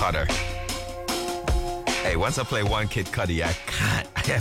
Cutter. Hey, once I play one Kid Cudi, I can't. I have